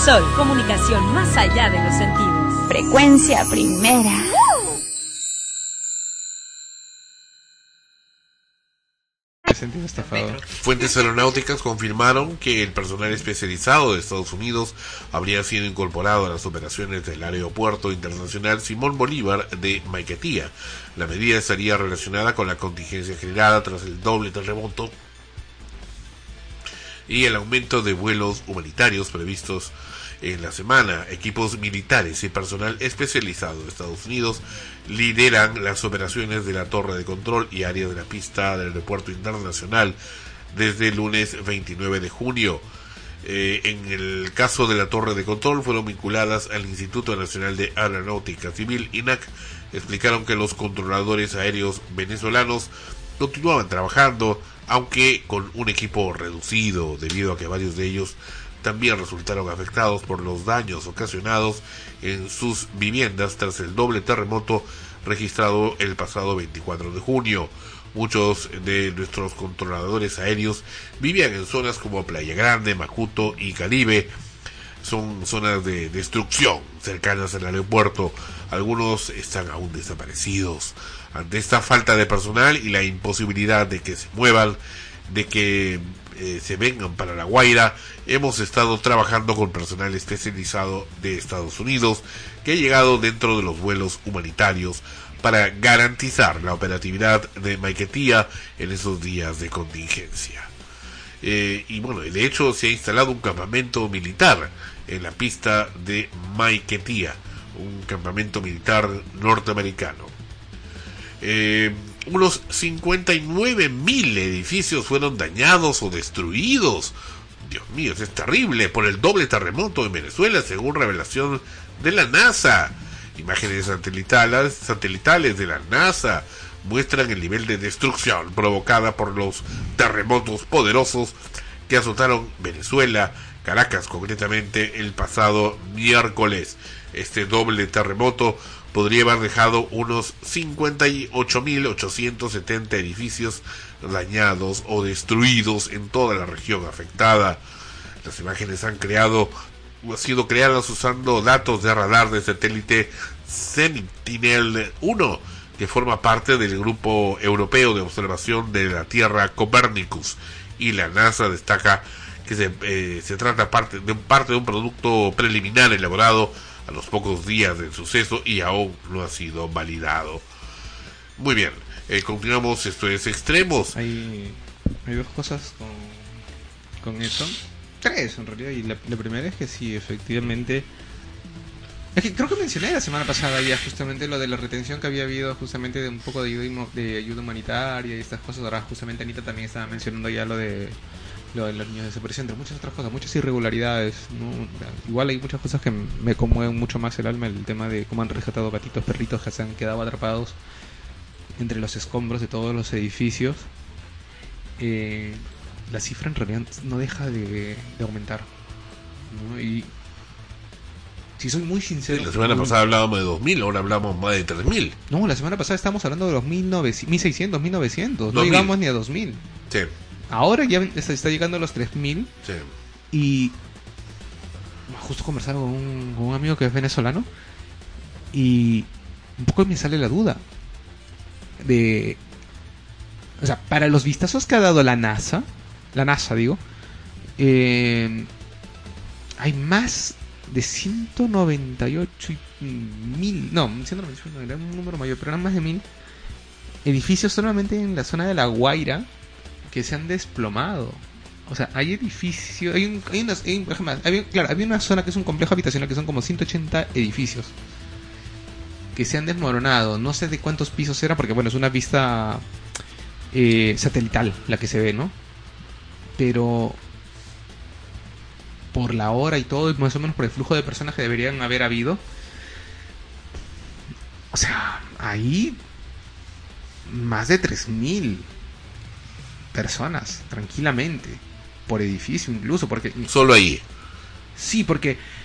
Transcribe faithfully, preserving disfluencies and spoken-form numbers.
Sol, comunicación más allá de los sentidos. Frecuencia primera. Fuentes aeronáuticas confirmaron que el personal especializado de Estados Unidos habría sido incorporado a las operaciones del Aeropuerto Internacional Simón Bolívar de Maiquetía. La medida estaría relacionada con la contingencia generada tras el doble terremoto y el aumento de vuelos humanitarios previstos en la semana. Equipos militares y personal especializado de Estados Unidos lideran las operaciones de la torre de control y áreas de la pista del aeropuerto internacional desde el lunes veintinueve de junio. Eh, en el caso de la torre de control fueron vinculadas al Instituto Nacional de Aeronáutica Civil, I N A C. Explicaron que los controladores aéreos venezolanos continuaban trabajando, aunque con un equipo reducido, debido a que varios de ellos también resultaron afectados por los daños ocasionados en sus viviendas tras el doble terremoto registrado el pasado veinticuatro de junio. Muchos de nuestros controladores aéreos vivían en zonas como Playa Grande, Macuto y Caribe. Son zonas de destrucción cercanas al aeropuerto. Algunos están aún desaparecidos. Ante esta falta de personal y la imposibilidad de que se muevan, de que eh, se vengan para La Guaira, hemos estado trabajando con personal especializado de Estados Unidos que ha llegado dentro de los vuelos humanitarios para garantizar la operatividad de Maiquetía en esos días de contingencia. Eh, y bueno, de hecho se ha instalado un campamento militar en la pista de Maiquetía, un campamento militar norteamericano. Eh, unos cincuenta y nueve mil edificios fueron dañados o destruidos. Dios mío, eso es terrible, por el doble terremoto en Venezuela, según revelación de la NASA. Imágenes satelitales, satelitales de la NASA muestran el nivel de destrucción provocada por los terremotos poderosos que azotaron Venezuela, Caracas concretamente, el pasado miércoles. Este doble terremoto podría haber dejado unos cincuenta y ocho mil ochocientos setenta edificios dañados o destruidos en toda la región afectada. Las imágenes han creado han sido creadas usando datos de radar de satélite Sentinel uno, que forma parte del grupo europeo de observación de la Tierra Copernicus, y la NASA destaca que se, eh, se trata parte de, parte de un producto preliminar elaborado a los pocos días del suceso y aún no ha sido validado. Muy bien, eh, continuamos. Esto es Extremos. Hay, hay dos cosas con, con eso. Tres en realidad. Y la, la primera es que sí, efectivamente. Es que creo que mencioné la semana pasada ya justamente lo de la retención que había habido justamente de un poco de ayuda, de ayuda humanitaria y estas cosas. Ahora justamente Anita también estaba mencionando ya lo de lo de los niños desaparecidos, entre muchas otras cosas, muchas irregularidades, ¿no? Igual hay muchas cosas que me conmueven mucho más el alma, el tema de cómo han rescatado gatitos, perritos que se han quedado atrapados entre los escombros de todos los edificios. Eh, la cifra en realidad no deja de, de aumentar, ¿no? Y si soy muy sincero, sí, la semana pasada hablábamos de dos mil, ahora hablamos más de tres mil. No, la semana pasada estábamos hablando de los mil seiscientos, mil novecientos, no llegamos ni a dos mil. Sí. Ahora ya está llegando a los tres mil. Sí. Y justo conversaba con un, con un amigo que es venezolano y un poco me sale la duda de, o sea, para los vistazos que ha dado la NASA, la NASA digo, eh, hay más de ciento noventa y ocho mil, no, ciento noventa y ocho era un número mayor, pero eran más de mil edificios solamente en la zona de La Guaira que se han desplomado. O sea, hay edificios, hay, un, hay unas, hay, hay, claro, había una zona que es un complejo habitacional que son como ciento ochenta edificios que se han desmoronado. No sé de cuántos pisos era, porque bueno, es una vista eh, satelital la que se ve, ¿no? Pero por la hora y todo, y más o menos por el flujo de personas que deberían haber habido, o sea, ahí más de tres mil personas, tranquilamente, por edificio incluso, porque... Solo ahí. Sí, porque